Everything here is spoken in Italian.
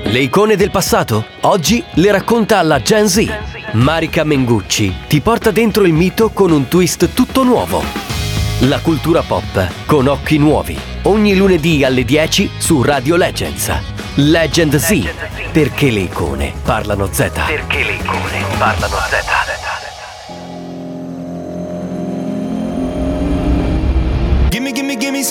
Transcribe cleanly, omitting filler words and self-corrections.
Le icone del passato? Oggi le racconta la Gen Z. Marica Mengucci ti porta dentro il mito con un twist tutto nuovo. La cultura pop con occhi nuovi. Ogni lunedì alle 10 su Radio Legends. Legend Z. Perché le icone parlano Z.